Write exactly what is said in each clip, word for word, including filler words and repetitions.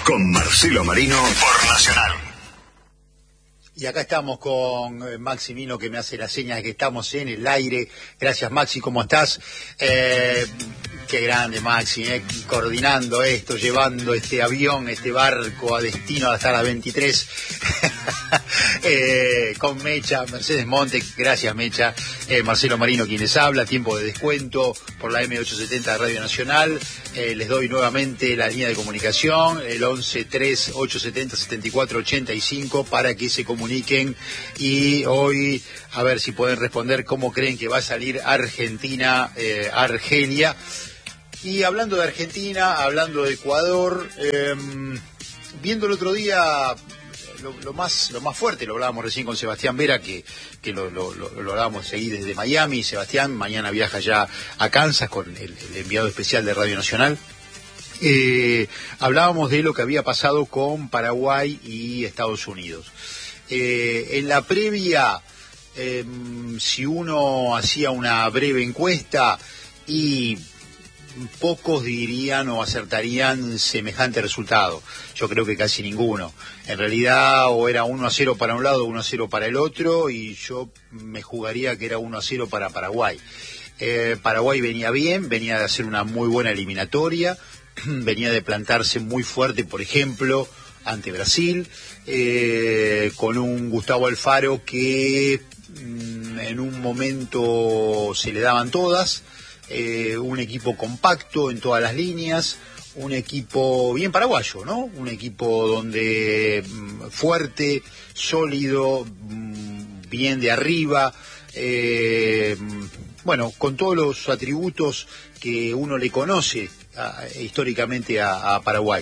con Marcelo Marino por Nacional. Y acá estamos con Maximino, que me hace la seña de que estamos en el aire. Gracias, Maxi, ¿cómo estás? Eh, qué grande, Maxi, eh, coordinando esto, llevando este avión, este barco a destino hasta las veintitrés. eh, con Mecha, Mercedes Monte, gracias, Mecha. Eh, Marcelo Marino quien les habla, tiempo de descuento por la M ochocientos setenta de Radio Nacional. Eh, les doy nuevamente la línea de comunicación, el once tres ochocientos setenta setenta y cuatro ochenta y cinco, para que se comuniquen y hoy a ver si pueden responder cómo creen que va a salir Argentina, eh, Argelia. Y hablando de Argentina, hablando de Ecuador, eh, viendo el otro día lo, lo más lo más fuerte, lo hablábamos recién con Sebastián Vera, que, que lo, lo, lo, lo hablábamos seguir desde Miami. Sebastián mañana viaja ya a Kansas con el, el enviado especial de Radio Nacional. Eh, hablábamos de lo que había pasado con Paraguay y Estados Unidos. Eh, en la previa, eh, si uno hacía una breve encuesta, y pocos dirían o acertarían semejante resultado. Yo creo que casi ninguno. En realidad, o era uno a cero para un lado, uno a cero para el otro, y yo me jugaría que era uno a cero para Paraguay. Eh, Paraguay venía bien, venía de hacer una muy buena eliminatoria, venía de plantarse muy fuerte, por ejemplo, ante Brasil, eh, con un Gustavo Alfaro que mm, en un momento se le daban todas. Eh, un equipo compacto en todas las líneas, un equipo bien paraguayo, ¿no? Un equipo donde mm, fuerte, sólido, mm, bien de arriba, eh, bueno, con todos los atributos que uno le conoce a, históricamente a, a Paraguay.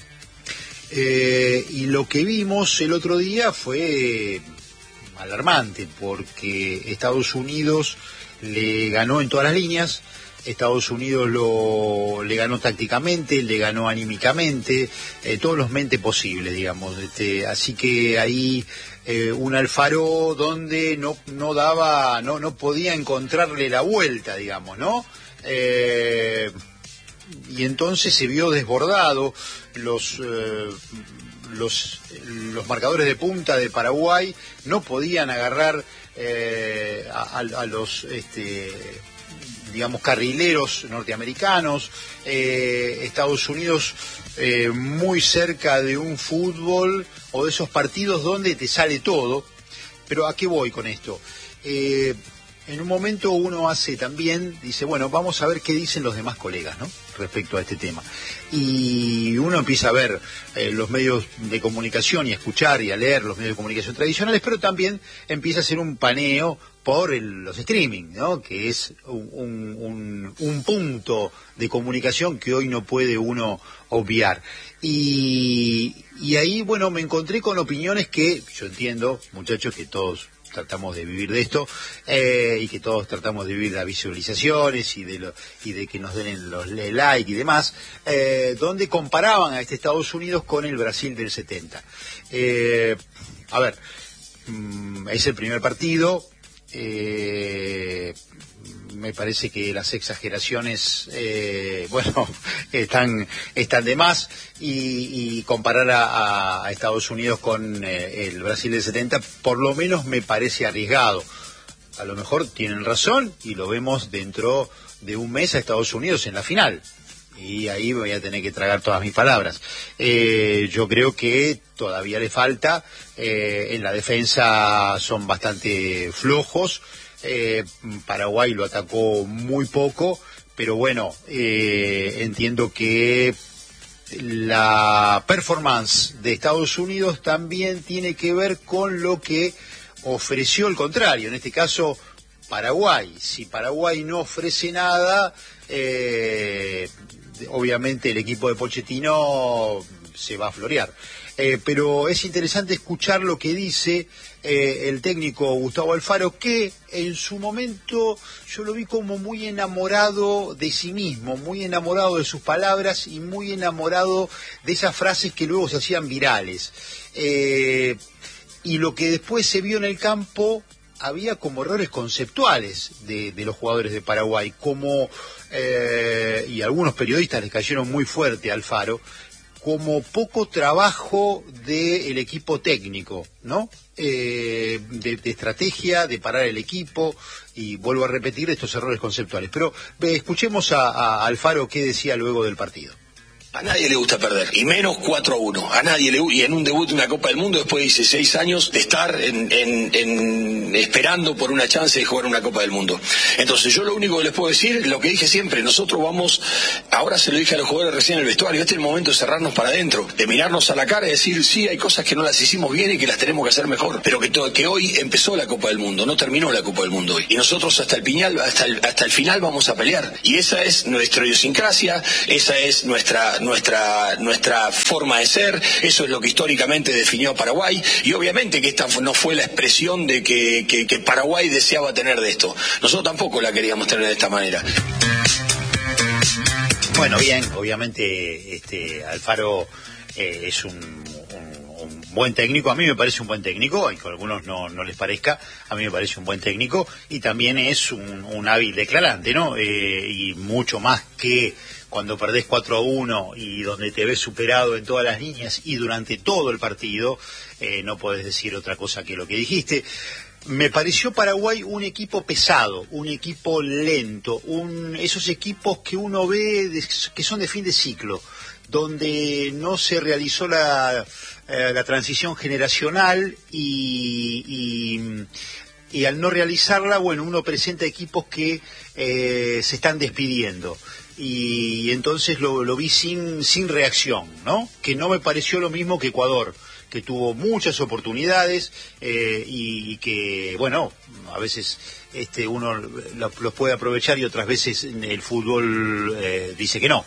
Eh, y lo que vimos el otro día fue alarmante, porque Estados Unidos le ganó en todas las líneas. Estados Unidos lo, le ganó tácticamente, le ganó anímicamente, eh, todos los mentes posibles, digamos. Este, así que ahí eh, un Alfaro donde no, no daba, no, no podía encontrarle la vuelta, digamos, ¿no? Eh, y entonces se vio desbordado. Los, eh, los, los marcadores de punta de Paraguay no podían agarrar eh, a, a los este, digamos carrileros norteamericanos. eh, Estados Unidos eh, muy cerca de un fútbol o de esos partidos donde te sale todo. Pero ¿a qué voy con esto? Eh, en un momento uno hace también, dice, bueno, vamos a ver qué dicen los demás colegas, ¿no?, respecto a este tema. Y uno empieza a ver eh, los medios de comunicación y a escuchar y a leer los medios de comunicación tradicionales, pero también empieza a hacer un paneo por el, los streaming, ¿no?, que es un, un, un punto de comunicación que hoy no puede uno obviar. Y, y ahí, bueno, me encontré con opiniones que yo entiendo, muchachos, que todos tratamos de vivir de esto, eh, y que todos tratamos de vivir de las visualizaciones y de lo, y de que nos den los like y demás, eh, donde comparaban a este Estados Unidos con el Brasil del setenta. Eh, a ver, mm, es el primer partido. Eh, me parece que las exageraciones, eh, bueno, están están de más, y, y comparar a, a Estados Unidos con eh, el Brasil del setenta, por lo menos me parece arriesgado. A lo mejor tienen razón y lo vemos dentro de un mes a Estados Unidos en la final. Y ahí voy a tener que tragar todas mis palabras. Eh, yo creo que todavía le falta. Eh, en la defensa son bastante flojos. Eh, Paraguay lo atacó muy poco, pero bueno, eh, entiendo que la performance de Estados Unidos también tiene que ver con lo que ofreció el contrario, en este caso Paraguay. Si Paraguay no ofrece nada, eh, obviamente el equipo de Pochettino se va a florear. Eh, pero es interesante escuchar lo que dice eh, el técnico Gustavo Alfaro, que en su momento yo lo vi como muy enamorado de sí mismo, muy enamorado de sus palabras y muy enamorado de esas frases que luego se hacían virales. Eh, y lo que después se vio en el campo, había como errores conceptuales de, de los jugadores de Paraguay, como eh, y algunos periodistas les cayeron muy fuerte a Alfaro, como poco trabajo del equipo técnico, ¿no? Eh, de, de estrategia, de parar el equipo, y vuelvo a repetir estos errores conceptuales. Pero eh, escuchemos a, a Alfaro qué decía luego del partido. A nadie le gusta perder, y menos cuatro a uno. A nadie le gusta, y en un debut de una Copa del Mundo, después de dieciséis años de estar en, en, en, esperando por una chance de jugar una Copa del Mundo. Entonces yo lo único que les puedo decir, lo que dije siempre, nosotros vamos, ahora se lo dije a los jugadores recién en el vestuario, este es el momento de cerrarnos para adentro, de mirarnos a la cara y decir, sí, hay cosas que no las hicimos bien y que las tenemos que hacer mejor, pero que, to- que hoy empezó la Copa del Mundo, no terminó la Copa del Mundo hoy. Y nosotros hasta el piñal, hasta el, hasta el final vamos a pelear. Y esa es nuestra idiosincrasia, esa es nuestra nuestra nuestra forma de ser, eso es lo que históricamente definió a Paraguay, y obviamente que esta no fue la expresión de que, que, que Paraguay deseaba tener de esto. Nosotros tampoco la queríamos tener de esta manera. Bueno, bien, obviamente este Alfaro eh, es un, un, un buen técnico, a mí me parece un buen técnico, aunque a algunos no, no les parezca, a mí me parece un buen técnico, y también es un, un hábil declarante, ¿no? Eh, y mucho más que cuando perdés cuatro a uno y donde te ves superado en todas las líneas y durante todo el partido, eh, no podés decir otra cosa que lo que dijiste. Me pareció Paraguay un equipo pesado, un equipo lento, un, esos equipos que uno ve de, que son de fin de ciclo, donde no se realizó la, eh, la transición generacional y, y, y al no realizarla, bueno, uno presenta equipos que eh, se están despidiendo. Y entonces lo, lo vi sin, sin reacción, ¿no? Que no me pareció lo mismo que Ecuador, que tuvo muchas oportunidades eh, y, y que, bueno, a veces este uno los lo puede aprovechar y otras veces el fútbol eh, dice que no.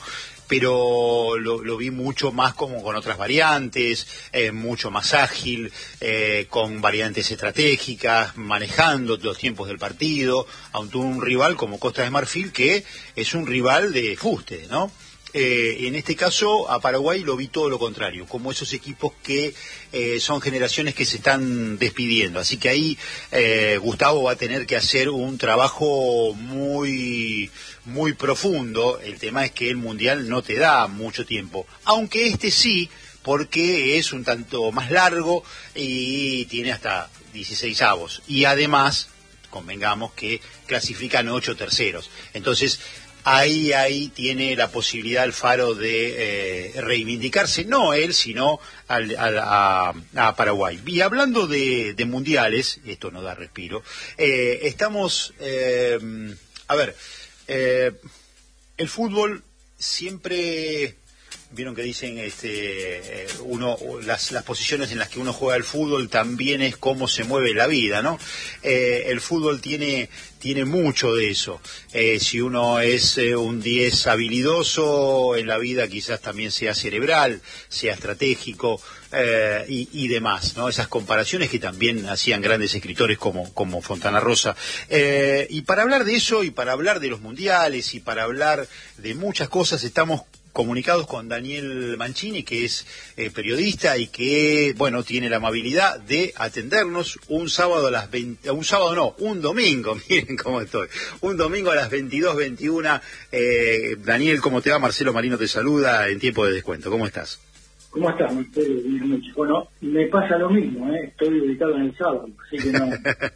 Pero lo, lo vi mucho más como con otras variantes, eh, mucho más ágil, eh, con variantes estratégicas, manejando los tiempos del partido, ante un rival como Costa de Marfil, que es un rival de fuste, ¿no? Eh, en este caso, a Paraguay lo vi todo lo contrario, como esos equipos que eh, son generaciones que se están despidiendo. Así que ahí eh, Gustavo va a tener que hacer un trabajo muy, muy profundo. El tema es que el Mundial no te da mucho tiempo, aunque este sí, porque es un tanto más largo y tiene hasta dieciséis avos. Y además, convengamos que clasifican ocho terceros. Entonces, Ahí, ahí tiene la posibilidad Alfaro de eh, reivindicarse, no él, sino al, al, a, a Paraguay. Y hablando de, de mundiales, esto no da respiro, eh, estamos, eh, a ver, eh, el fútbol siempre, vieron que dicen, este, uno, las, las posiciones en las que uno juega el fútbol también es cómo se mueve la vida, ¿no? Eh, el fútbol tiene tiene mucho de eso. Eh, si uno es eh, un diez habilidoso, en la vida quizás también sea cerebral, sea estratégico eh, y, y demás, ¿no? Esas comparaciones que también hacían grandes escritores como, como Fontana Rosa. Eh, y para hablar de eso, y para hablar de los mundiales, y para hablar de muchas cosas, estamos comunicados con Daniel Mancini, que es eh, periodista y que, bueno, tiene la amabilidad de atendernos un sábado a las veinte, un sábado no, un domingo, miren cómo estoy, un domingo a las veintidós veintiuno. Eh, Daniel, ¿cómo te va? Marcelo Marino te saluda en tiempo de descuento. ¿Cómo estás? ¿Cómo estás, Marcelo? Buenas noches. Bueno, me pasa lo mismo, ¿eh? Estoy ubicado en el sábado, así que no...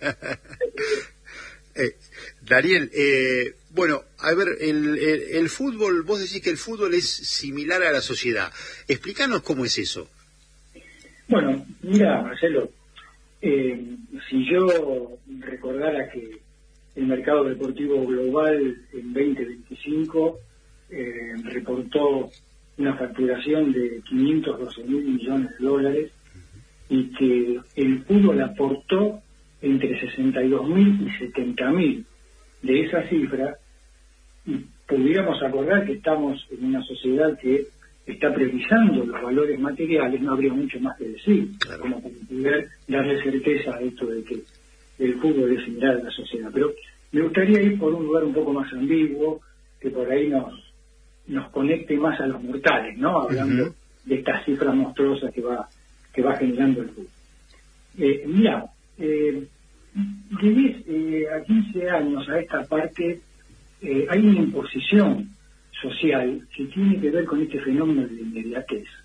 eh, Daniel, eh, bueno, a ver, el, el, el fútbol, vos decís que el fútbol es similar a la sociedad. Explícanos cómo es eso. Bueno, mira, Marcelo, eh, si yo recordara que el mercado deportivo global en veinte veinticinco eh, reportó una facturación de quinientos doce mil millones de dólares y que el fútbol aportó entre sesenta y dos mil y setenta mil de esa cifra, y pudiéramos acordar que estamos en una sociedad que está priorizando los valores materiales, no habría mucho más que decir, claro, como para poder darle certeza a esto de que el fútbol es similar a la sociedad. Pero me gustaría ir por un lugar un poco más ambiguo, que por ahí nos nos conecte más a los mortales, ¿no? Hablando uh-huh. de estas cifras monstruosas que va que va generando el fútbol. Eh, mira, eh, de diez eh, a quince años a esta parte eh, hay una imposición social que tiene que ver con este fenómeno de inmediatez.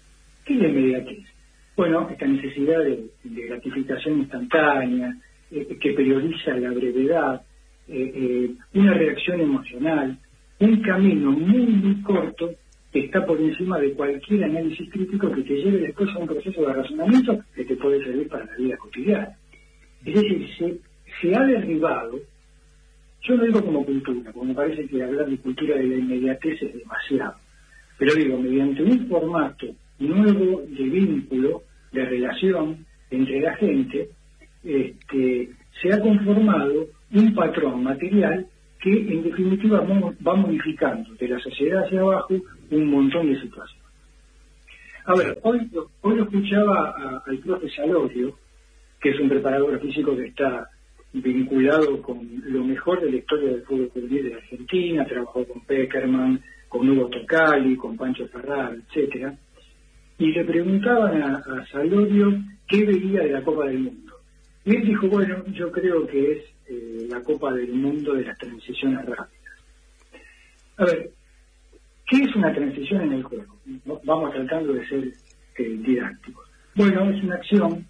¿Qué es la inmediatez? Bueno, esta necesidad de, de gratificación instantánea, eh, que prioriza la brevedad, eh, eh, una reacción emocional, un camino muy, muy corto que está por encima de cualquier análisis crítico que te lleve después a un proceso de razonamiento que te puede servir para la vida cotidiana. Es decir, se, se ha derribado, yo lo digo como cultura, porque me parece que hablar de cultura de la inmediatez es demasiado, pero digo, mediante un formato nuevo de vínculo, de relación entre la gente, este, se ha conformado un patrón material que en definitiva va modificando de la sociedad hacia abajo un montón de situaciones. A ver, hoy, hoy lo escuchaba a, al profe Salorio, que es un preparador físico que está vinculado con lo mejor de la historia del fútbol juvenil de Argentina, trabajó con Peckerman, con Hugo Tocali, con Pancho Ferrar, etcétera, y le preguntaban a, a Salorio qué veía de la Copa del Mundo. Y él dijo, bueno, yo creo que es eh, la Copa del Mundo de las transiciones rápidas. A ver, ¿qué es una transición en el juego? Vamos tratando de ser eh, didácticos. Bueno, es una acción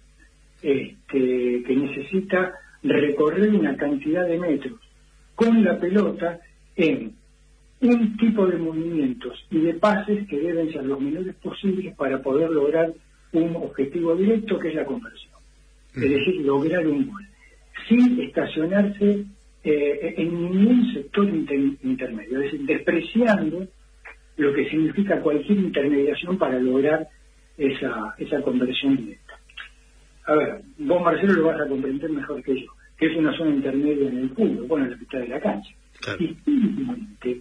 este, que necesita recorrer una cantidad de metros con la pelota en un tipo de movimientos y de pases que deben ser los menores posibles para poder lograr un objetivo directo, que es la conversión. Es decir, lograr un gol, sin estacionarse eh, en ningún sector inter intermedio, es decir, despreciando lo que significa cualquier intermediación para lograr esa, esa conversión directa. A ver, vos, Marcelo, lo vas a comprender mejor que yo, que es una zona intermedia en el fútbol, bueno, en la mitad de la cancha. Claro. Y simplemente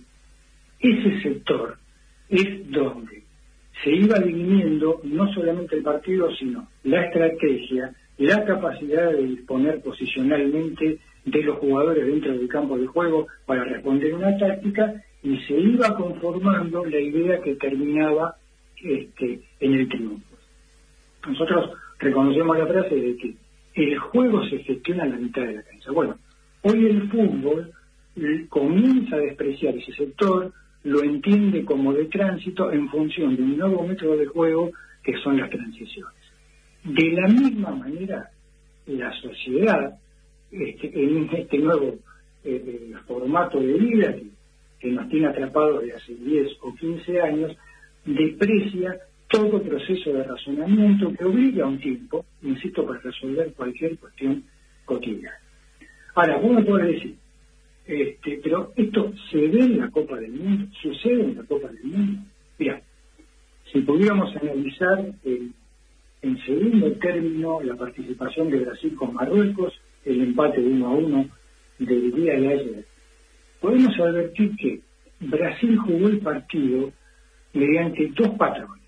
ese sector es donde se iba dividiendo no solamente el partido, sino la estrategia, la capacidad de disponer posicionalmente de los jugadores dentro del campo de juego para responder una táctica, y se iba conformando la idea que terminaba este, en el triunfo. Nosotros reconocemos la frase de que el juego se gestiona a la mitad de la cancha. Bueno, hoy el fútbol comienza a despreciar ese sector, lo entiende como de tránsito en función de un nuevo método de juego que son las transiciones. De la misma manera, la sociedad, este, en este nuevo eh, formato de vida que, que nos tiene atrapados de hace diez o quince años, desprecia todo proceso de razonamiento que obliga a un tiempo, insisto, para resolver cualquier cuestión cotidiana. Ahora, vos me podés decir, este, pero esto se ve en la Copa del Mundo, sucede en la Copa del Mundo. Mirá, si pudiéramos analizar el en segundo término la participación de Brasil con Marruecos, el empate de uno a uno del día de ayer, podemos advertir que Brasil jugó el partido mediante dos patrones.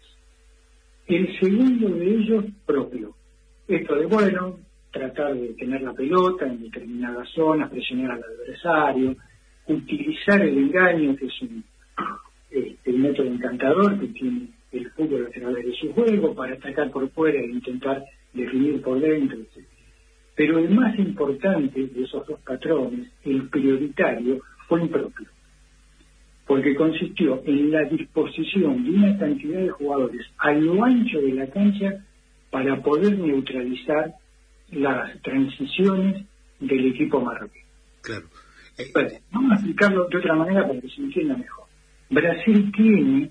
El segundo de ellos propio. Esto de, bueno, tratar de tener la pelota en determinadas zonas, presionar al adversario, utilizar el engaño, que es un, este, un método encantador que tiene el fútbol a través de su juego, para atacar por fuera e intentar definir por dentro, etcétera. Pero el más importante de esos dos patrones, el prioritario, fue impropio, porque consistió en la disposición de una cantidad de jugadores a lo ancho de la cancha para poder neutralizar las transiciones del equipo marroquí. Claro. Eh, bueno, vamos a explicarlo de otra manera para que se entienda mejor. Brasil tiene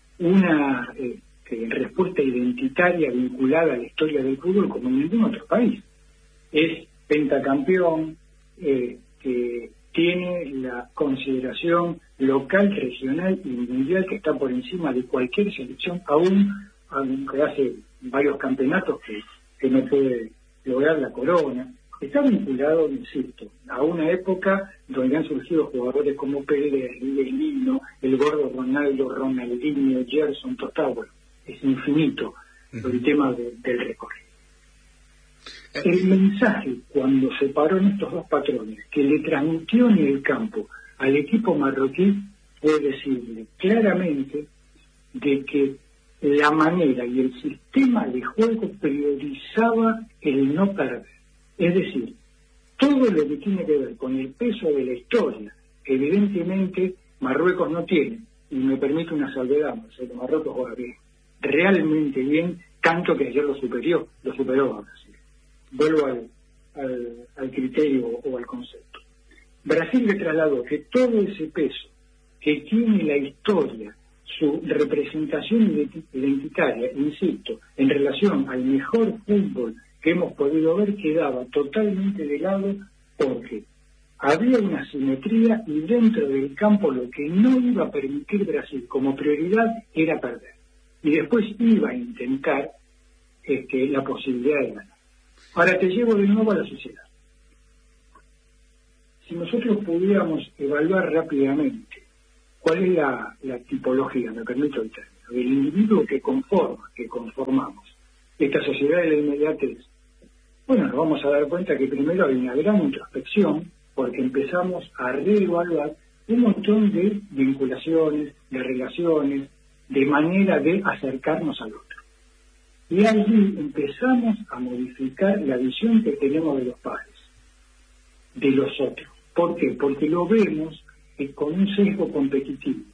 una eh, eh, respuesta identitaria vinculada a la historia del fútbol como en ningún otro país. Es pentacampeón, eh, que tiene la consideración local, regional y mundial que está por encima de cualquier selección, aún aunque hace varios campeonatos que, que no puede lograr la corona. Está vinculado, insisto, a una época donde han surgido jugadores como Pérez, Lino, el gordo Ronaldo, Ronaldinho, Gerson, Tostado. Bueno, es infinito uh-huh. el tema de, del recorrido. El mensaje, cuando se paró en estos dos patrones, que le transmitió en el campo al equipo marroquí, fue decirle claramente de que la manera y el sistema de juego priorizaba el no perder. Es decir, todo lo que tiene que ver con el peso de la historia, que evidentemente Marruecos no tiene, y me permite una salvedad, Marcelo, Marruecos juega bien, realmente bien, tanto que ayer lo superó, lo superó a Brasil. Vuelvo al, al, al criterio o al concepto. Brasil le trasladó que todo ese peso que tiene la historia, su representación identitaria, insisto, en relación al mejor fútbol que hemos podido ver, quedaba totalmente de lado porque había una simetría y dentro del campo lo que no iba a permitir Brasil como prioridad era perder. Y después iba a intentar este, la posibilidad de ganar. Ahora te llevo de nuevo a la sociedad. Si nosotros pudiéramos evaluar rápidamente cuál es la, la tipología, me permito el término, del individuo que conforma, que conformamos esta sociedad de la inmediatez, bueno, nos vamos a dar cuenta que primero hay una gran introspección, porque empezamos a reevaluar un montón de vinculaciones, de relaciones, de manera de acercarnos al otro. Y allí empezamos a modificar la visión que tenemos de los padres, de los otros. ¿Por qué? Porque lo vemos eh, con un sesgo competitivo.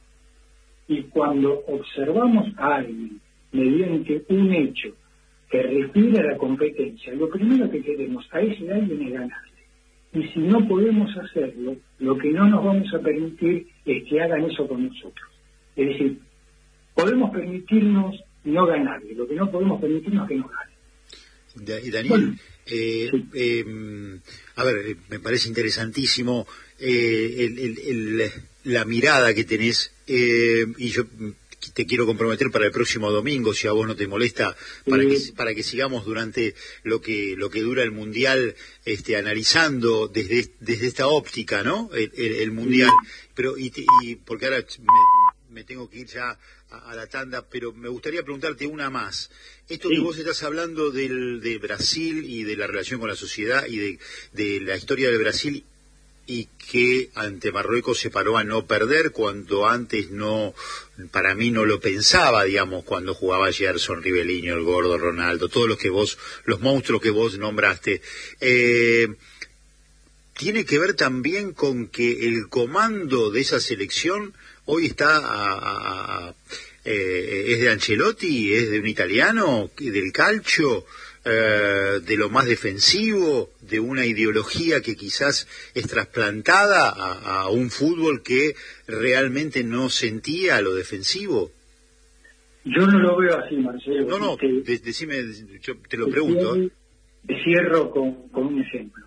Y cuando observamos a alguien mediante un hecho que refiere a la competencia, lo primero que queremos a ese alguien es ganarle. Y si no podemos hacerlo, lo que no nos vamos a permitir es que hagan eso con nosotros. Es decir, podemos permitirnos no ganarle, lo que no podemos permitirnos es que nos gane. Y Daniel, bueno, eh, sí. eh, a ver, me parece interesantísimo eh, el, el, el, la mirada que tenés, eh, y yo te quiero comprometer para el próximo domingo, si a vos no te molesta, para que para que sigamos durante lo que lo que dura el mundial, este, analizando desde desde esta óptica, ¿no? El, el, el mundial, pero y, y porque ahora me, me tengo que ir ya a, a la tanda, pero me gustaría preguntarte una más. Esto sí. Que vos estás hablando del de Brasil y de la relación con la sociedad y de de la historia de Brasil, y que ante Marruecos se paró a no perder cuando antes no, para mí no lo pensaba, digamos, cuando jugaba Gerson, Riveliño, el Gordo, Ronaldo, todos los que vos, los monstruos que vos nombraste. Eh, tiene que ver también con que el comando de esa selección hoy está a, a, a, eh, es de Ancelotti, es de un italiano, del calcio, Eh, de lo más defensivo, de una ideología que quizás es trasplantada a, a un fútbol que realmente no sentía lo defensivo. Yo no lo veo así, Marcelo. No, no, te, de, decime, yo te lo pregunto. Te, te cierro con, con un ejemplo.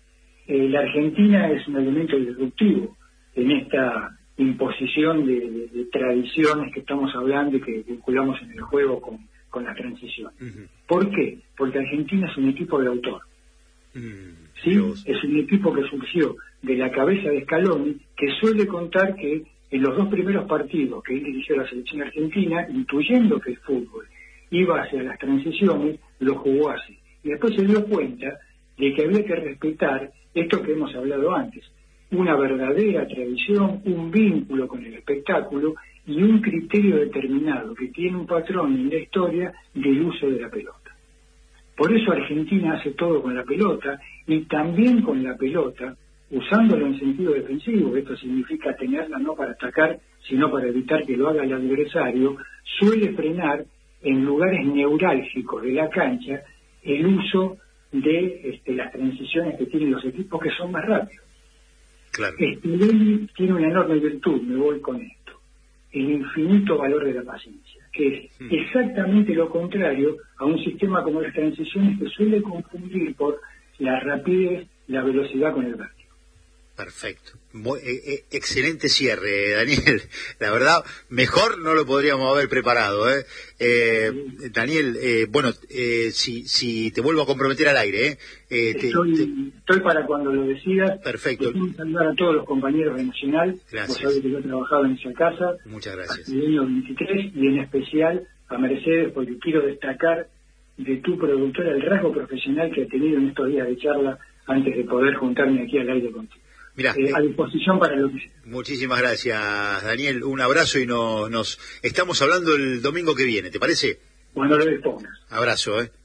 Eh, la Argentina es un elemento disruptivo en esta imposición de, de, de tradiciones que estamos hablando y que vinculamos en el juego con con la transición. Uh-huh. ¿Por qué? Porque Argentina es un equipo de autor. Uh-huh. ¿Sí? Dios. Es un equipo que surgió de la cabeza de Scaloni, que suele contar que en los dos primeros partidos que él dirigió la selección argentina, intuyendo que el fútbol iba hacia las transiciones, lo jugó así. Y después se dio cuenta de que había que respetar esto que hemos hablado antes, una verdadera tradición, un vínculo con el espectáculo y un criterio determinado que tiene un patrón en la historia del uso de la pelota. Por eso Argentina hace todo con la pelota y también con la pelota, usándolo en sentido defensivo. Esto significa tenerla no para atacar, sino para evitar que lo haga el adversario. Suele frenar en lugares neurálgicos de la cancha el uso de este, las transiciones que tienen los equipos, que son más rápidos. Claro. Spinelli tiene una enorme virtud, me voy con esto, el infinito valor de la paciencia, que es mm. exactamente lo contrario a un sistema como las transiciones, que suele confundir por la rapidez, la velocidad con el vértigo. Perfecto. Muy, eh, excelente cierre, Daniel. La verdad, mejor no lo podríamos haber preparado, ¿eh? eh Daniel, eh, bueno, eh, si, si te vuelvo a comprometer al aire, ¿eh? eh te, estoy, te... estoy para cuando lo decidas. Perfecto. Quiero saludar a todos los compañeros de Nacional. Gracias. Vos sabés que yo he trabajado en esa casa. Muchas gracias. Hasta el año veintitrés, y en especial a Mercedes, porque quiero destacar de tu productora el rasgo profesional que ha tenido en estos días de charla antes de poder juntarme aquí al aire contigo. Mirá, eh, a disposición para lo que sea. Muchísimas gracias, Daniel. Un abrazo y nos, nos estamos hablando el domingo que viene, ¿te parece? Cuando lo dispongas. Abrazo, ¿eh?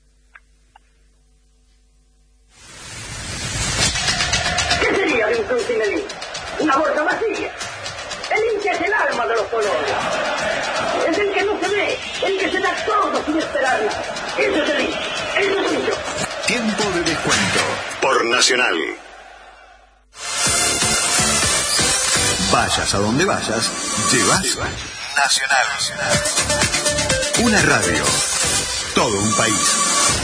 ¿Qué sería de un Crucinelli? Una bolsa vacía. El hincha es el alma de los colores. Es el que no se ve, el que se Eso es el link. Eso es mucho. Tiempo de descuento por Nacional. Vayas a donde vayas, llevas Nacional. Una radio, todo un país.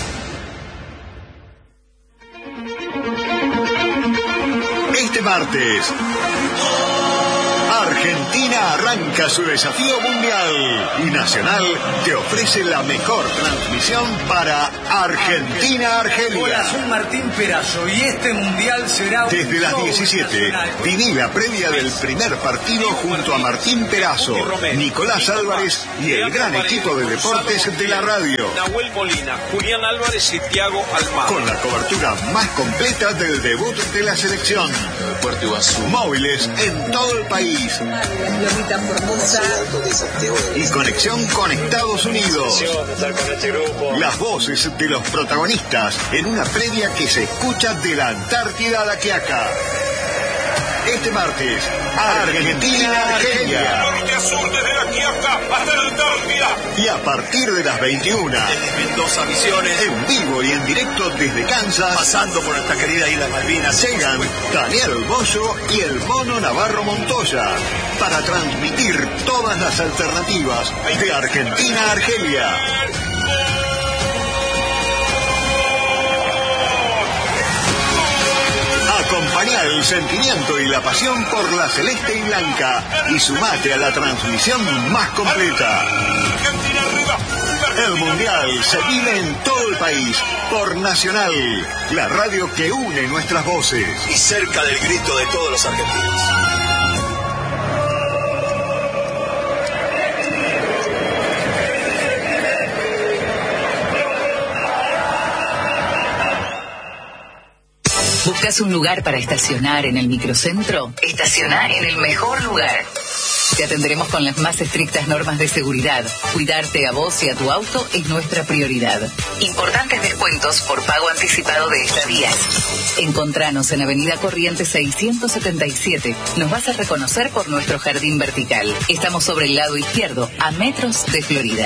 Este martes, Argentina arranca su desafío mundial y Nacional te ofrece la mejor transmisión para Argentina-Argelia. Hola, soy Martín Perazo y este mundial será... Desde las diecisiete, viví la previa del primer partido junto a Martín Perazo, Nicolás Álvarez y el gran equipo de deportes de la radio. Nahuel Molina, Julián Álvarez y Thiago Almada. Con la cobertura más completa del debut de la selección. Móviles en todo el país. Y conexión con Estados Unidos. Las voces de los protagonistas en una previa que se escucha de la Antártida a la Quiaca. Este martes, Argentina-Argelia. Norte a sur desde la Quiaca hasta la Antártida. Y a partir de las veintiuna, Desde Mendoza Misiones, en vivo y en directo desde Kansas, pasando por nuestra querida Isla Malvinas, llegan Daniel Bollo y el Mono Navarro Montoya para transmitir todas las alternativas de Argentina a Argelia. Acompañá el sentimiento y la pasión por la celeste y blanca y sumate a la transmisión más completa. El Mundial se vive en todo el país por Nacional, la radio que une nuestras voces. y cerca del grito de todos los argentinos. ¿Buscas un lugar para estacionar en el microcentro? Estacionar en el mejor lugar. Te atenderemos con las más estrictas normas de seguridad. Cuidarte a vos y a tu auto es nuestra prioridad. Importantes descuentos por pago anticipado de estadías. Encontranos en Avenida Corrientes seiscientos setenta y siete. Nos vas a reconocer por nuestro jardín vertical. Estamos sobre el lado izquierdo, a metros de Florida.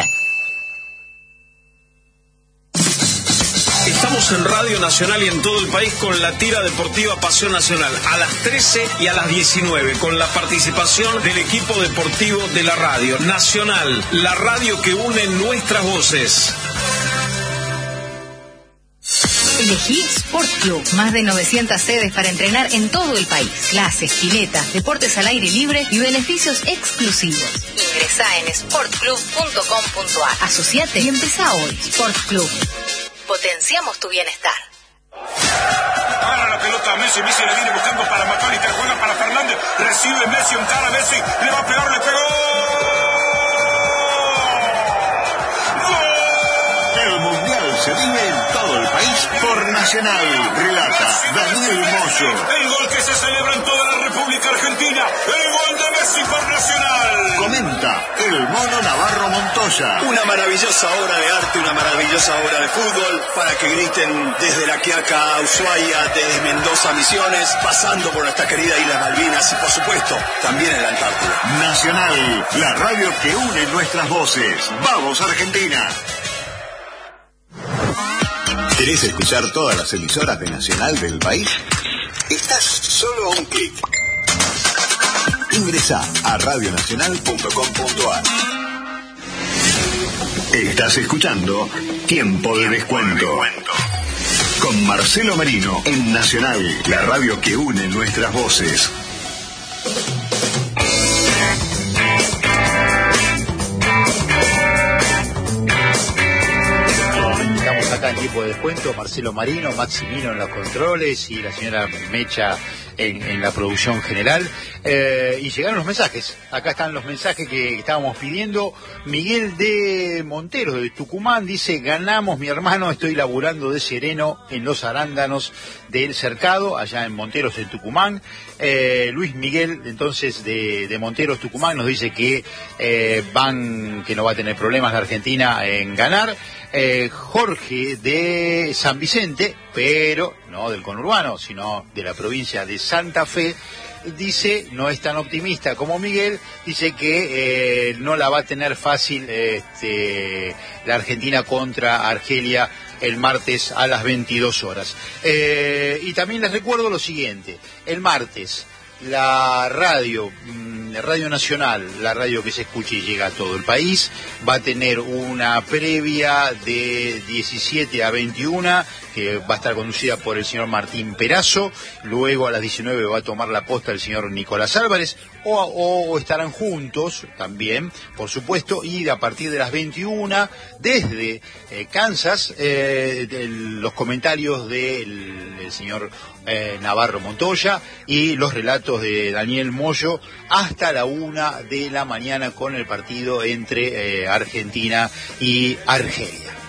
Estamos en Radio Nacional y en todo el país con la tira deportiva Pasión Nacional a las trece y a las diecinueve con la participación del equipo deportivo de la radio Nacional, la radio que une nuestras voces. Elegí Sport Club. Más de novecientas sedes para entrenar en todo el país. Clases, piletas, deportes al aire libre y beneficios exclusivos. Ingresá en sport club punto com punto a r. Asociate y empezá hoy. Sport Club. Potenciamos tu bienestar. Agarra la pelota a Messi, Messi le viene buscando para McAllister, juega para Fernández, recibe Messi, encara a Messi, le va a pegar, le pegó. El Mundial se vive en todo el país por Nacional, relata Daniel Moyo. El gol que se celebra en toda la República Argentina, el gol de Messi por Nacional. Comenta el Mono Navarro Montoya. Una maravillosa obra de arte, una maravillosa obra de fútbol, para que griten desde la Quiaca a Ushuaia, desde Mendoza a Misiones, pasando por nuestra querida Isla Malvinas y por supuesto también en la Antártida. Nacional, la radio que une nuestras voces. ¡Vamos, Argentina! ¿Querés escuchar todas las emisoras de Nacional del país? Estás solo a un clic. Ingresá a radio nacional punto com punto a r. Estás escuchando Tiempo de Descuento con Marcelo Marino en Nacional, la radio que une nuestras voces. Estamos acá en Tiempo de Descuento, Marcelo Marino, Maximino en los controles y la señora Mecha en, en la producción general. Eh, y llegaron los mensajes. Acá están los mensajes que estábamos pidiendo. Miguel de Monteros, de Tucumán, dice: ganamos, mi hermano, estoy laburando de sereno en los arándanos del Cercado, allá en Monteros, en Tucumán. Eh, Luis Miguel, entonces, de, de Monteros, Tucumán, nos dice que eh, van, que no va a tener problemas la Argentina en ganar. Eh, Jorge de San Vicente, pero no del conurbano, sino de la provincia de Santa Fe, dice, no es tan optimista como Miguel, dice que eh, no la va a tener fácil este, la Argentina contra Argelia el martes a las veintidós horas. Eh, y también les recuerdo lo siguiente, el martes la radio, Radio Nacional, la radio que se escucha y llega a todo el país, va a tener una previa de diecisiete a veintiuno, que va a estar conducida por el señor Martín Perazo, luego a las diecinueve va a tomar la posta el señor Nicolás Álvarez, o, o estarán juntos también, por supuesto, y a partir de las veintiuna, desde eh, Kansas, eh, de, los comentarios del, del señor eh, Navarro Montoya y los relatos de Daniel Moyo hasta la una de la mañana con el partido entre eh, Argentina y Argelia.